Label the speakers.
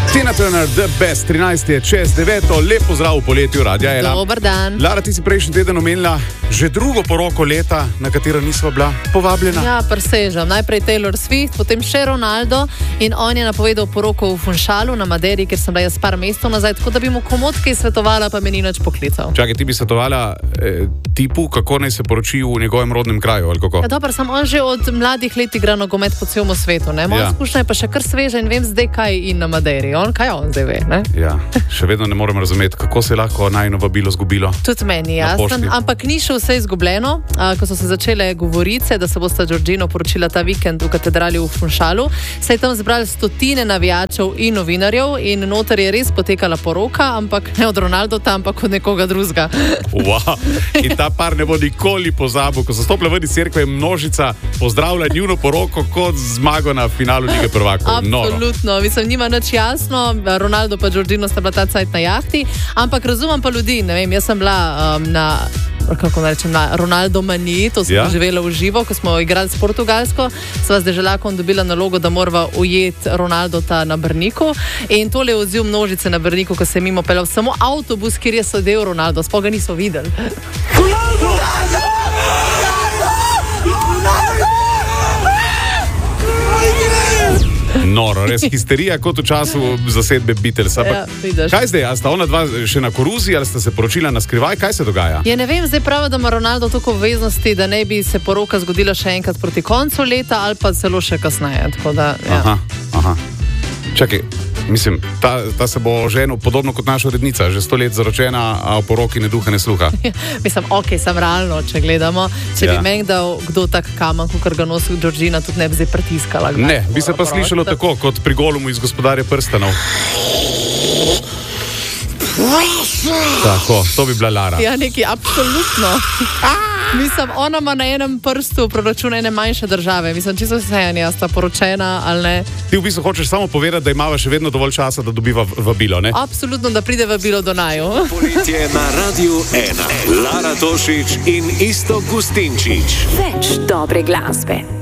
Speaker 1: Tina Turner, The Best, 13 je čez 9, lep pozdrav v poletju Radia 1.
Speaker 2: Dober dan.
Speaker 1: Lara, ti si prejšnji teden omenila že drugo poroko leta, na katero nisva bila povabljena.
Speaker 2: Ja, presežem. Najprej Taylor Swift, potem še Ronaldo in on je napovedal poroko v Funchalu na Maderi, kjer sem bila jaz par mesecev nazaj, tako da bi mu komot kaj svetovala, pa me ni nič poklical.
Speaker 1: Čakaj, ti bi svetovala tipu, kako naj se poroči v njegovem rodnem kraju, ali kako?
Speaker 2: Ja, dobro, sem on že od mladih let igra nogomet po celem svetu, ne? Moja izkušnja je pa še kar sveža in vem zdaj, kaj in na Maderi. Kaj on zdaj ve, ne?
Speaker 1: Ja, še vedno ne morem razumeti, kako se je lahko najino vabilo zgubilo.
Speaker 2: Tudi meni jasno, ampak ni še vse izgubljeno. Ko so se začele govorice, da se bosta Georgino poročila ta vikend v katedrali v Funchalu, se je tam zbrali stotine navijačev in novinarjev in noter je res potekala poroka, ampak ne od Ronaldota, ampak od nekoga drugega.
Speaker 1: Wow. In ta par ne bo nikoli pozabil, ko so stopili ven iz cerkve, množica pozdravlja njuno poroko kot zmago na finalu Lige prvakov.
Speaker 2: Absolutno, mislim, nima nič jasno, Ronaldo pa Georgino sta bila ta cajt na jahti, ampak razumem pa ljudi, ne vem, jaz sem bila na Ronaldo maniji, to sem doživela v živo, ko smo igrali s Portugalsko, sva z deželakom dobila nalogo, da morava ujeti Ronaldota na Brniku in tole je odziv množice na Brniku, ko se je mimo peljal samo avtobus, kjer je sedel Ronaldo, sploh ga niso videli.
Speaker 1: Noro, res histerija kot v času zasedbe Beatlesa. Kaj zdaj, a sta ona dva še na koruzi ali sta se poročila na skrivaj, kaj se dogaja?
Speaker 2: Ja, ne vem, zdaj pravi, da ima Ronaldo toliko obveznosti, da ne bi se poroka zgodila še enkrat proti koncu leta ali pa celo še kasneje, tako da, ja.
Speaker 1: Aha. Čakaj, mislim, ta se bo ženil podobno kot naša urednica, že 100 let zaročena, a o poroki ne duha ne sluha.
Speaker 2: Mislim, sem realno, če gledamo, če bi meni dal kdo tak kamen, kot ga nosi Georgina, tudi ne bi zdaj pritiskala.
Speaker 1: Ne, bi se pa slišalo tako, kot pri Golumu iz Gospodarja prstanov. Tako, to bi bila Lara.
Speaker 2: Ja, neki, absolutno. Mislim, ona ima na enem prstu proračuna ene manjše države. Mislim, čisto vseeno, sta poročena ali ne.
Speaker 1: Ti v bistvu hočeš samo povedati, da imava še vedno dovolj časa, da dobiva vabilo, ne?
Speaker 2: Absolutno, da pride vabilo do naju.
Speaker 3: Poletje na Radiu 1. Lara Tošić in Iztok Gustinčič.
Speaker 4: Več dobre glasbe.